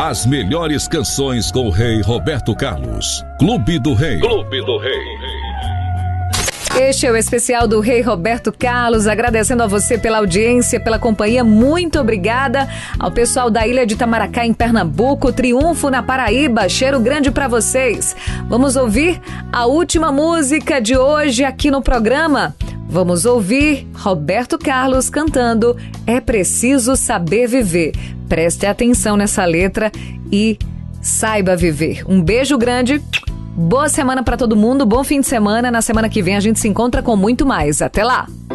As melhores canções com o rei Roberto Carlos. Clube do Rei. Clube do Rei. Este é o especial do Rei Roberto Carlos, agradecendo a você pela audiência, pela companhia, muito obrigada. Ao pessoal da Ilha de Itamaracá, em Pernambuco, Triunfo na Paraíba, cheiro grande pra vocês. Vamos ouvir a última música de hoje aqui no programa. Vamos ouvir Roberto Carlos cantando É Preciso Saber Viver. Preste atenção nessa letra e saiba viver. Um beijo grande. Boa semana para todo mundo, bom fim de semana. Na semana que vem a gente se encontra com muito mais. Até lá!